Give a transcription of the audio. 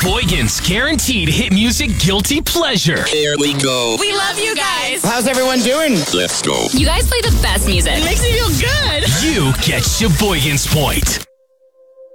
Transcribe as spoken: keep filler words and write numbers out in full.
Sheboygan's guaranteed hit music guilty pleasure. Here we go. We love you guys. How's everyone doing? Let's go. You guys play the best music. It makes me feel good. You get Sheboygan's Point.